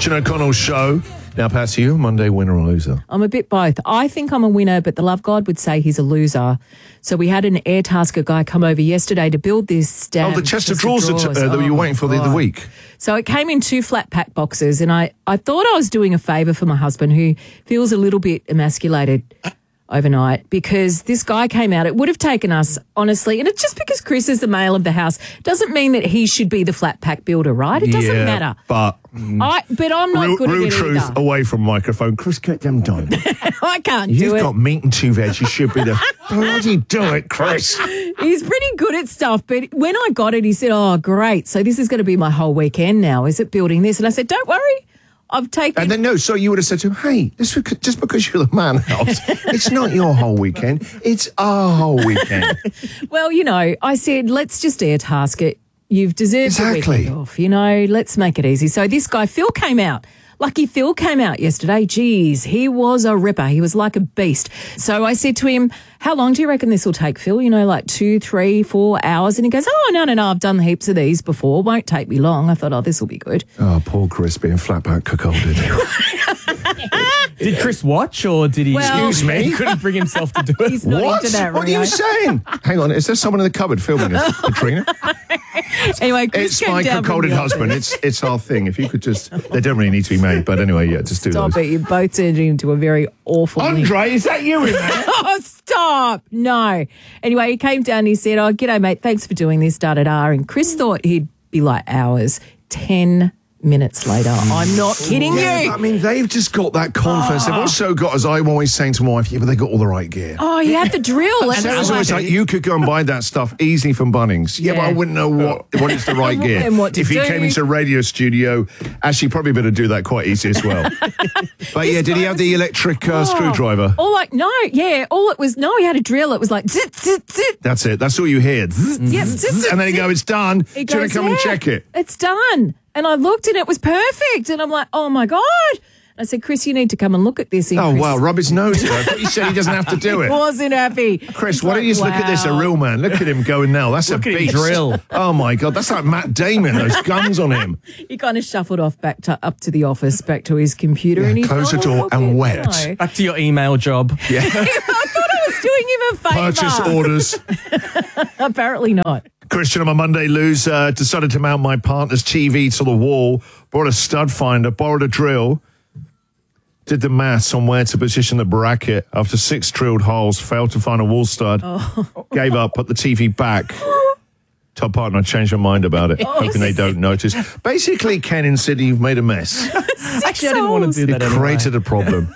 Christian O'Connell Show. Now, Patsy, you Monday winner or loser? I'm a bit both. I think I'm a winner, but the love god would say he's a loser. So we had an Airtasker guy come over yesterday to build this the chest of drawers that you were waiting for the other week. So it came in 2 flat pack boxes, and I thought I was doing a favour for my husband, who feels a little bit emasculated overnight, because this guy came out. It would have taken us, honestly, and it's just because Chris is the male of the house doesn't mean that he should be the flat pack builder, right? It doesn't matter. But I'm not good at it truth either. away from microphone. Chris, get them done. I can't do it. You've got meat and 2 veg. You should be the bloody do it, Chris. He's pretty good at stuff, but when I got it, he said, "Oh, great! So this is going to be my whole weekend now. Is it building this?" And I said, "Don't worry, I've taken." And then so you would have said to him, "Hey, just because you're the man house, it's not your whole weekend. It's our whole weekend." Well, I said, let's just Airtask it. You've deserved the weekend off, let's make it easy. So this guy, Phil, came out. Lucky Phil came out yesterday. Geez, he was a ripper. He was like a beast. So I said to him, "How long do you reckon this will take, Phil? Like 2, 3, 4 hours?" And he goes, "Oh, no, I've done heaps of these before. Won't take me long." I thought, this will be good. Oh, poor Chris being flat back cuckolded. Did Chris watch, or did he? Excuse me? He couldn't bring himself to do it. He's not into that, What are you saying? Hang on, is there someone in the cupboard filming this? Katrina? Anyway, Chris It's came my down from cuckolded the husband. office. It's our thing. If you could just... They don't really need to be made, but anyway, just do Stop those. it. You both turned into a very awful link. Andre, is that you in there? Oh, stop. No. Anyway, he came down and he said, "Oh, g'day, mate. Thanks for doing this, da-da-da." And Chris thought he'd be like hours. 10 minutes later. I'm not kidding you. I mean, they've just got that confidence. They've also got, as I'm always saying to my wife, but they got all the right gear. Oh, he had the drill. And Sarah's always like, you could go and buy that stuff easily from Bunnings. Yeah, but I wouldn't know what is the right gear. And what to if he do. came into a radio studio, actually probably better do that quite easy as well. But yeah, did he have the electric screwdriver? All it was, he had a drill. It was like, zit, zit, zit. That's it. That's all you hear. Zzz, Yep, zzz, zit, zit, and then he zit. go, it's done. He Do you want to come and check it? It's done. And I looked and it was perfect. And I'm like, oh my God. I said, "Chris, you need to come and look at this." Oh, wow, rub his nose. I thought you said he doesn't have to do it. Wasn't happy. Chris, why don't you just look at this, a real man? Look at him going now. That's a beast. Drill. Oh, my God. That's like Matt Damon, those guns on him. He kind of shuffled off up to the office, back to his computer. And he close the thought, door and wet. No. Back to your email job. Yeah. I thought I was doing him a favour. Purchase orders. Apparently not. Christian on my Monday lose decided to mount my partner's TV to the wall, brought a stud finder, borrowed a drill, did the maths on where to position the bracket. After 6 drilled holes, failed to find a wall stud, gave up, put the TV back. Top partner, I changed my mind about it, hoping they don't notice. Basically, Ken and Sydney, you've made a mess. Actually, I didn't want to do that It anyway. created a problem.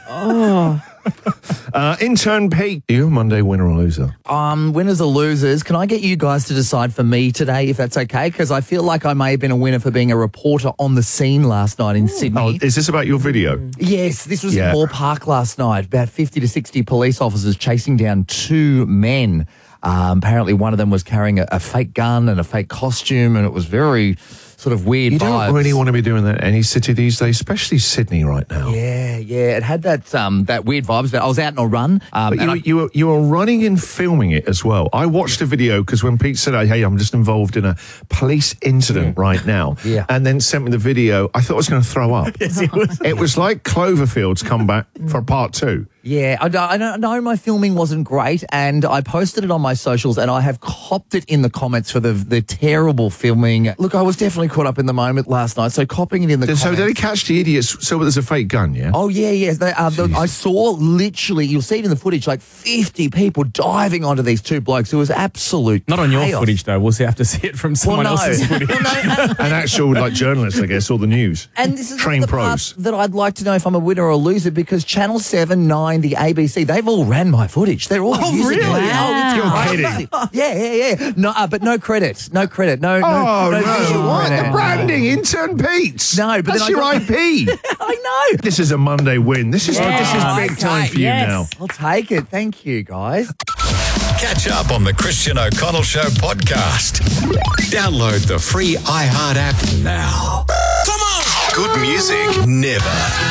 Intern Pete, you Monday winner or loser? Winners or losers, can I get you guys to decide for me today, if that's okay? Because I feel like I may have been a winner for being a reporter on the scene last night in Sydney. Oh, is this about your video? Yes, this was in Moore Park last night. About 50 to 60 police officers chasing down 2 men. Apparently one of them was carrying a fake gun and a fake costume, and it was very sort of weird You vibes. don't really want to be doing that in any city these days, especially Sydney right now. Yeah, it had that weird vibes. But I was out on a run. But you were running and filming it as well. I watched the video because when Pete said, "Hey, I'm just involved in a police incident right now," and then sent me the video, I thought I was going to throw up. Yes, it was. It was like Cloverfield's come back for part 2. Yeah, I know my filming wasn't great, and I posted it on my socials, and I have copped it in the comments for the terrible filming. Look, I was definitely caught up in the moment last night, so copping it in the comments. So did he catch the idiots? So there's a fake gun, yeah? Oh, yeah. I saw literally, you'll see it in the footage, like 50 people diving onto these 2 blokes. It was absolute Not on your chaos. footage, though. We'll have to see it from someone else's footage. An actual journalist, I guess, or the news. And this is Trained the pros. part that I'd like to know if I'm a winner or a loser, because Channel 7, 9, the ABC, they've all ran my footage. They're all using really? it. Wow. You're kidding. Yeah. No, but no credit. No credit. No visual What? credit. The branding, intern Pete's. No, but that's then your I IP. I know. This is a Monday win. This is big time for you now. I'll take it. Thank you, guys. Catch up on the Christian O'Connell Show podcast. Download the free iHeart app now. Come on! Good music never,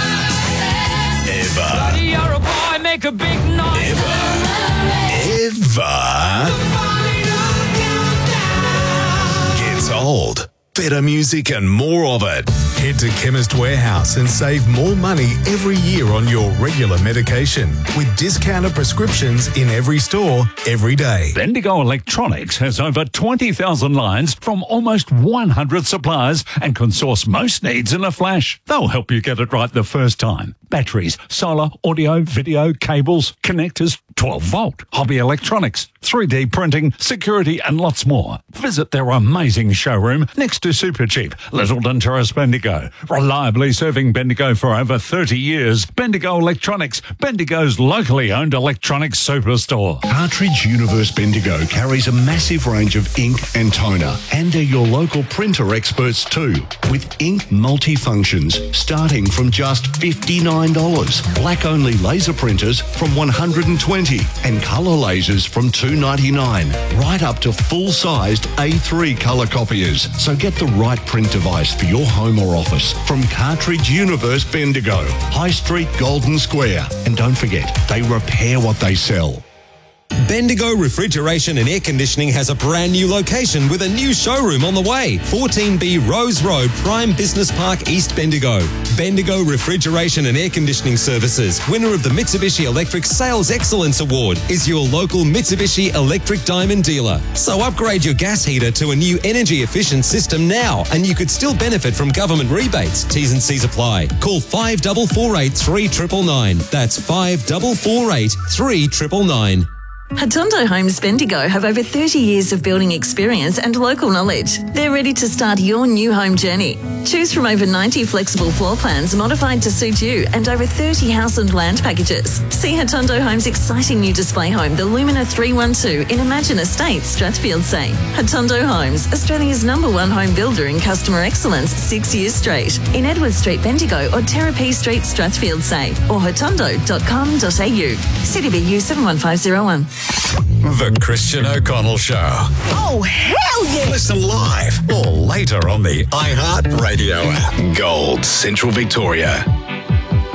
ever, You're a boy, make a big noise. ever gets old. better music and more of it. Head to Chemist Warehouse and save more money every year on your regular medication with discounted prescriptions in every store, every day. Bendigo Electronics has over 20,000 lines from almost 100 suppliers and can source most needs in a flash. They'll help you get it right the first time. Batteries, solar, audio, video, cables, connectors, 12-volt, hobby electronics, 3D printing, security and lots more. Visit their amazing showroom next to Supercheap, Littleton Terrace, Bendigo. Reliably serving Bendigo for over 30 years. Bendigo Electronics, Bendigo's locally owned electronics superstore. Cartridge Universe Bendigo carries a massive range of ink and toner, and they're your local printer experts too, with ink multifunctions starting from just $59. Black-only laser printers from $120 and colour lasers from $299, right up to full-sized A3 colour copiers. So get the right print device for your home or office from Cartridge Universe Bendigo, High Street, Golden Square. And don't forget, they repair what they sell. Bendigo Refrigeration and Air Conditioning has a brand new location with a new showroom on the way. 14B Rose Road, Prime Business Park, East Bendigo. Bendigo Refrigeration and Air Conditioning Services, winner of the Mitsubishi Electric Sales Excellence Award, is your local Mitsubishi Electric Diamond dealer. So upgrade your gas heater to a new energy efficient system now, and you could still benefit from government rebates. T's and C's apply. Call 5448 3999. That's 5448 3999. Hatondo Homes Bendigo have over 30 years of building experience and local knowledge. They're ready to start your new home journey. Choose from over 90 flexible floor plans modified to suit you and over 30 house and land packages. See Hatondo Homes' exciting new display home, the Lumina 312 in Imagine Estates, Strathfield Say. Hatondo Homes, Australia's #1 home builder in customer excellence 6 years straight. In Edward Street, Bendigo or Terrapee Street, Strathfield Say or hatondo.com.au. CDBU 71501. The Christian O'Connell Show. Oh, hell yeah! Listen live or later on the iHeart Radio app. Gold, Central Victoria.